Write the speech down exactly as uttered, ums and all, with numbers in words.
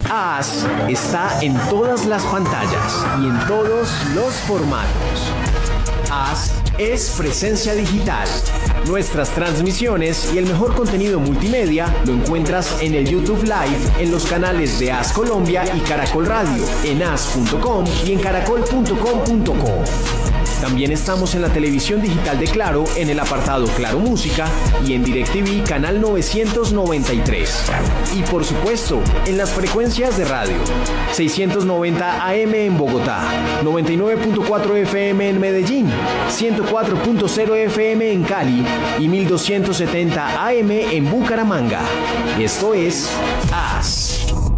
As está en todas las pantallas y en todos los formatos. As es presencia digital. Nuestras transmisiones y el mejor contenido multimedia lo encuentras en el YouTube Live, en los canales de As Colombia y Caracol Radio, en as punto com y en caracol punto com punto co. También estamos en la televisión digital de Claro, en el apartado Claro Música y en DirecTV canal novecientos noventa y tres. Y por supuesto, en las frecuencias de radio, seiscientos noventa A M en Bogotá, noventa y nueve punto cuatro F M en Medellín, ciento cuatro punto cero F M en Cali y mil doscientos setenta A M en Bucaramanga. Esto es As.